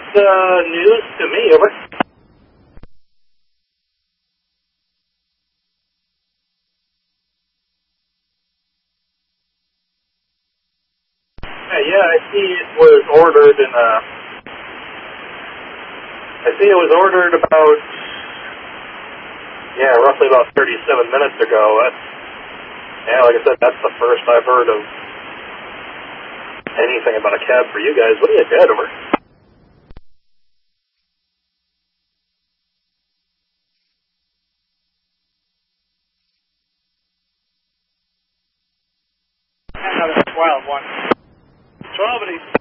News to me, over. Yeah, I see it was ordered in I see it was ordered about, roughly about 37 minutes ago. Like I said, that's the first I've heard of anything about a cab for you guys. What do you got, over? Another 12, 1. 12 at